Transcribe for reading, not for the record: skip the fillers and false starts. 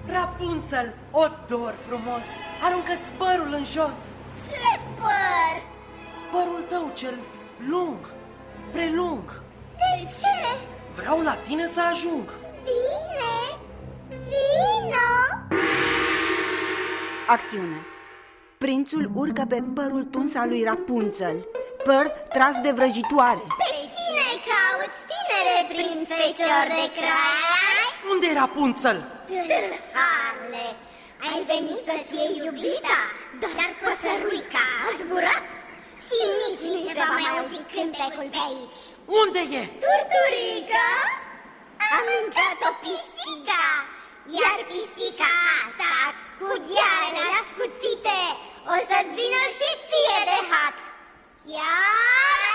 Rapunzel, odor frumos, aruncă-ți părul în jos. Ce păr? Părul tău cel lung, prelung. De ce? Vreau la tine să ajung. Bine, vino! Acțiune. Prințul urcă pe părul tuns al lui Rapunzel, păr tras de vrăjitoare. Pe cine cauți, tinere prinț fecior de crai? Unde e Rapunzel? Tâlharule, ai venit să-ți iei iubita, dar păsăruica a zburat și nici nu se va mai auzi cântecul pe aici. Unde e? Turturica a mâncat-o pisica, iar pisica asta, cu ghearele ascuțite, o să-ți vină și ție de hac. Chiar